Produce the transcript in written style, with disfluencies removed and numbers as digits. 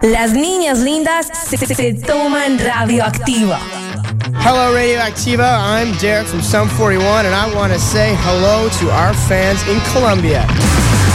Las niñas lindas se toman Radioactiva. Hello, Radioactiva. I'm Derek from Sum 41, and I want to say hello to our fans in Colombia.